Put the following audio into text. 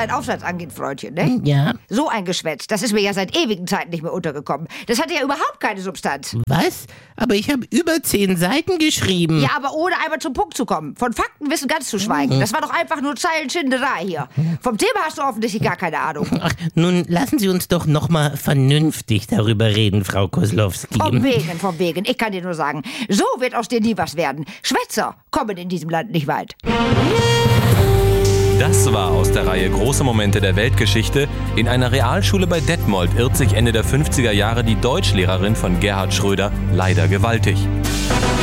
deinen Aufsatz angeht, Freundchen, ne? Ja. So ein Geschwätz, das ist mir ja seit ewigen Zeiten nicht mehr untergekommen. Das hatte ja überhaupt keine Substanz. Was? Aber ich habe über 10 Seiten geschrieben. Ja, aber ohne einmal zum Punkt zu kommen. Von Faktenwissen ganz zu schweigen. Das war doch einfach nur Zeilenschinderei hier. Vom Thema hast du offensichtlich gar keine Ahnung. Ach, nun lassen Sie uns doch noch mal vernünftig darüber reden, Frau Koslowski. Vom Wegen. Ich kann dir nur sagen, so wird aus dir nie was werden. Schwätzer kommen in diesem Land nicht weit. Das war aus der Reihe Große Momente der Weltgeschichte. In einer Realschule bei Detmold irrt sich Ende der 50er Jahre die Deutschlehrerin von Gerhard Schröder leider gewaltig.